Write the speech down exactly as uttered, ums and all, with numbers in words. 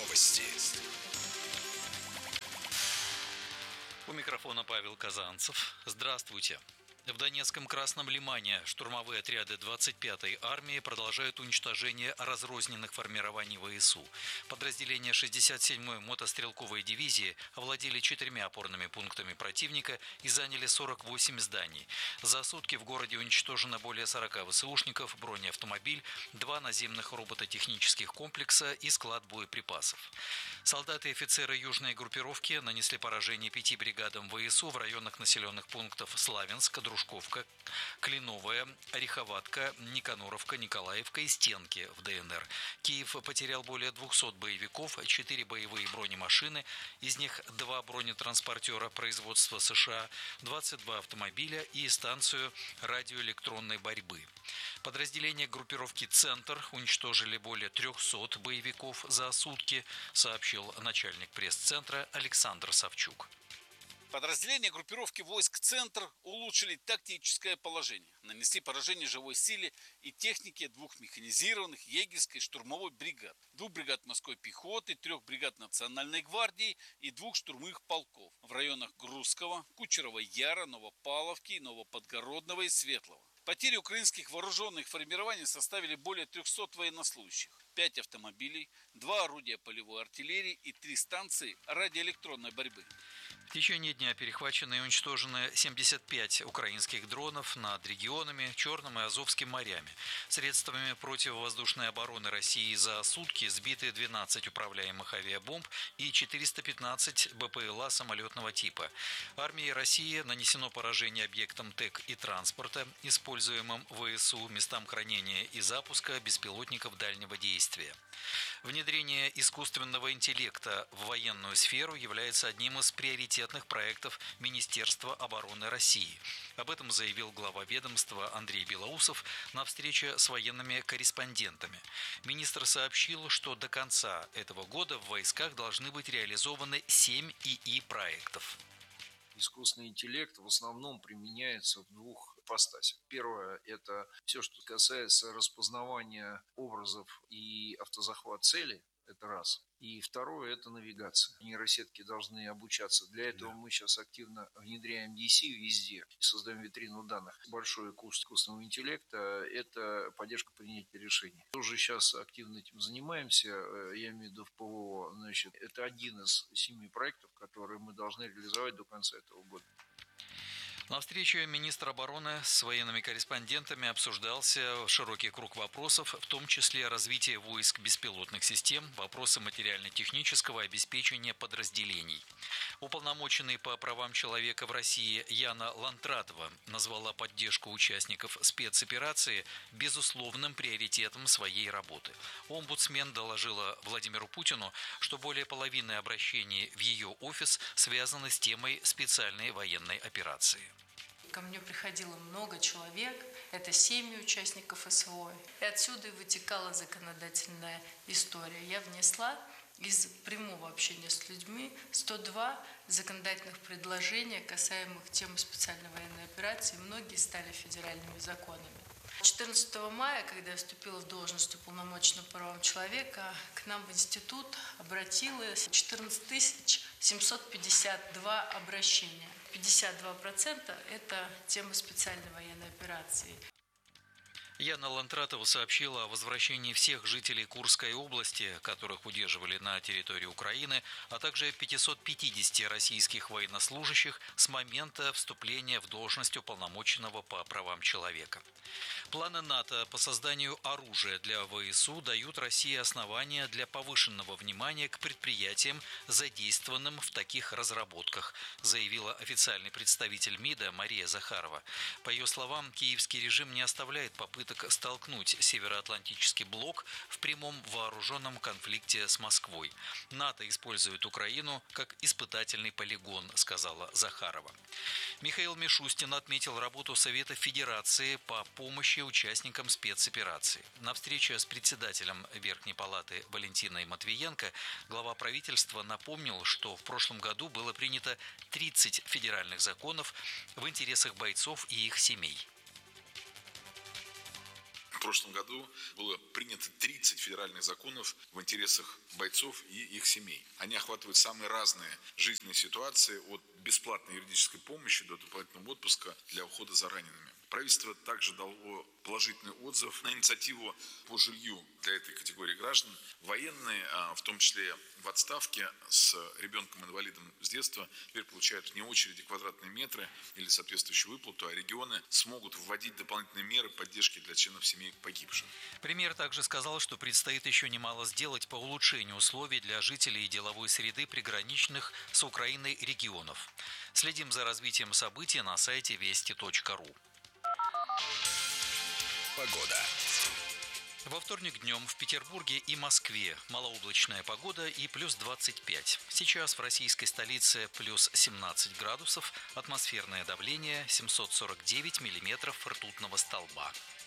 Новости. У микрофона Павел Казанцев. Здравствуйте. В Донецком Красном Лимане штурмовые отряды двадцать пятой армии продолжают уничтожение разрозненных формирований ВСУ. Подразделения шестьдесят седьмой мотострелковой дивизии овладели четырьмя опорными пунктами противника и заняли сорок восемь зданий. За сутки в городе уничтожено более сорока ВСУшников, бронеавтомобиль, два наземных робототехнических комплекса и склад боеприпасов. Солдаты и офицеры южной группировки нанесли поражение пяти бригадам ВСУ в районах населенных пунктов Славянск, Дружковка, Клиновая, Ореховатка, Никаноровка, Николаевка и Стенки в ДНР. Киев потерял более двухсот боевиков, четыре боевые бронемашины, из них два бронетранспортера производства США, двадцать два автомобиля и станцию радиоэлектронной борьбы. Подразделения группировки «Центр» уничтожили более трехсот боевиков за сутки, сообщил начальник пресс-центра Александр Савчук. Подразделения группировки войск «Центр» улучшили тактическое положение, нанесли поражение живой силе и технике двух механизированных егерской штурмовой бригад, двух бригад морской пехоты, трех бригад Национальной гвардии и двух штурмовых полков в районах Грузского, Кучерова Яра, Новопавловки, Новоподгородного и Светлого. Потери украинских вооруженных формирований составили более трехсот военнослужащих, пять автомобилей, два орудия полевой артиллерии и три станции радиоэлектронной борьбы. В течение дня перехвачены и уничтожены семьдесят пять украинских дронов над регионами Черным и Азовским морями. Средствами противовоздушной обороны России за сутки сбиты двенадцать управляемых авиабомб и четыреста пятнадцать БПЛА самолетного типа. Армии России нанесено поражение объектам ТЭК и транспорта, используемым ВСУ, местам хранения и запуска беспилотников дальнего действия. Внедрение искусственного интеллекта в военную сферу является одним из приоритетных проектов Министерства обороны России. Об этом заявил глава ведомства Андрей Белоусов на встрече с военными корреспондентами. Министр сообщил, что до конца этого года в войсках должны быть реализованы семь ИИ-проектов. Искусственный интеллект в основном применяется в двух ипостасях. Первое – это все, что касается распознавания образов и автозахват цели. Это раз. И второе – это навигация. Нейросетки должны обучаться. Для этого да. мы сейчас активно внедряем ди си везде и создаем витрину данных. Большой курс искусственного интеллекта – это поддержка принятия решений. Тоже сейчас активно этим занимаемся, я имею в виду в ПВО. Значит, это один из семи проектов, которые мы должны реализовать до конца этого года. На встрече министр обороны с военными корреспондентами обсуждался широкий круг вопросов, в том числе развитие войск беспилотных систем, вопросы материально-технического обеспечения подразделений. Уполномоченный по правам человека в России Яна Лантратова назвала поддержку участников спецоперации безусловным приоритетом своей работы. Омбудсмен доложила Владимиру Путину, что более половины обращений в ее офис связаны с темой специальной военной операции. Ко мне приходило много человек, это семьи участников СВО. И отсюда и вытекала законодательная история. Я внесла из прямого общения с людьми сто два законодательных предложения, касаемых темы специальной военной операции. Многие стали федеральными законами. четырнадцатого мая, когда я вступила в должность уполномоченного по правам человека, к нам в институт обратилось четырнадцать тысяч семьсот пятьдесят два обращения. пятьдесят два процента – это тема специальной военной операции. Яна Лантратова сообщила о возвращении всех жителей Курской области, которых удерживали на территории Украины, а также пятисот пятидесяти российских военнослужащих с момента вступления в должность уполномоченного по правам человека. Планы НАТО по созданию оружия для ВСУ дают России основания для повышенного внимания к предприятиям, задействованным в таких разработках, заявила официальный представитель МИДа Мария Захарова. По ее словам, киевский режим не оставляет попыток столкнуть Североатлантический блок в прямом вооруженном конфликте с Москвой. НАТО использует Украину как испытательный полигон, сказала Захарова. Михаил Мишустин отметил работу Совета Федерации по помощи участникам спецоперации. На встрече с председателем Верхней палаты Валентиной Матвиенко глава правительства напомнил, что в прошлом году было принято тридцать федеральных законов в интересах бойцов и их семей. В прошлом году было принято тридцать федеральных законов в интересах бойцов и их семей. Они охватывают самые разные жизненные ситуации, от бесплатной юридической помощи до дополнительного отпуска для ухода за ранеными. Правительство также дало положительный отзыв на инициативу по жилью для этой категории граждан. Военные, в том числе в отставке, с ребенком-инвалидом с детства, теперь получают вне очереди квадратные метры или соответствующую выплату, а регионы смогут вводить дополнительные меры поддержки для членов семей погибших. Премьер также сказал, что предстоит еще немало сделать по улучшению условий для жителей и деловой среды приграничных с Украиной регионов. Следим за развитием событий на сайте вести точка ру. Погода. Во вторник днем в Петербурге и Москве малооблачная погода и плюс двадцать пять. Сейчас в российской столице плюс семнадцать градусов, атмосферное давление семьсот сорок девять миллиметров ртутного столба.